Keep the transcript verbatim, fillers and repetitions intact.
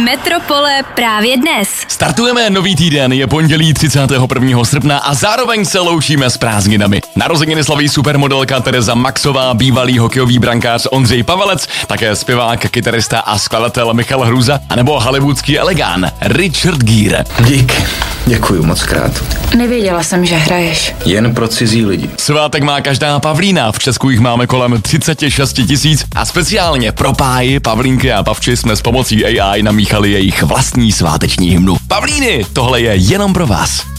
Metropole právě dnes. Startujeme nový týden, je pondělí třicátého prvního srpna a zároveň se loučíme s prázdninami. Narozeniny slaví supermodelka Tereza Maxová, bývalý hokejový brankář Ondřej Pavelec, také zpěvák, kytarista a skladatel Michal Hruza, anebo hollywoodský elegán Richard Gere. Díky, děkuju moc krát. Nevěděla jsem, že hraješ. Jen pro cizí lidi. Svátek má každá Pavlína, v Česku jich máme kolem třicet šest tisíc a speciálně pro páji, Pavlínky a Pavči jsme s pomocí A I namíchali jejich vlastní sváteční hymnu. Pavlíny, tohle je jenom pro vás.